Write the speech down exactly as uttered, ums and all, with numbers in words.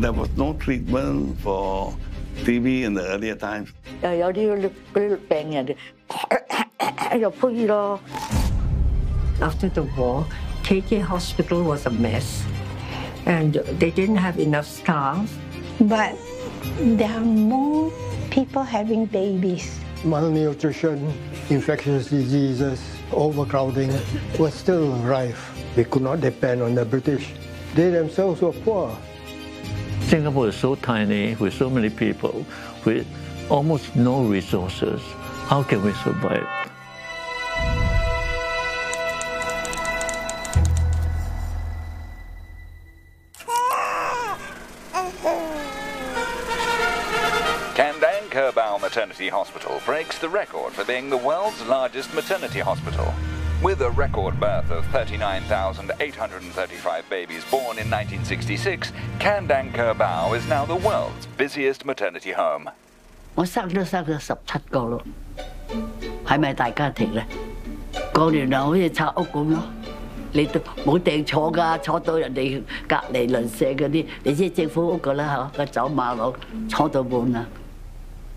There was no treatment for T B in the earlier times. 又有啲嗰啲病人又呸咯。 After the war, K K Hospital was a mess, and they didn't have enough staff. But there are more people having babies. Malnutrition, infectious diseases, overcrowding was still rife. We could not depend on the British. They themselves were poor. Singapore is so tiny with so many people, with almost no resources. How can we survive? Kandang Kerbau Maternity Hospital breaks the record for being the world's largest maternity hospital. With a record birth of thirty-nine thousand eight hundred thirty-five babies born in nineteen sixty-six, Kandang Kerbau is now the world's busiest maternity home. 我生都生咗十七個咯，係咪大家庭咧？過年就好似拆屋咁咯，你都冇地坐㗎，坐到人哋隔離鄰舍嗰啲，你知政府屋㗎啦嚇，個走馬路坐到滿啦。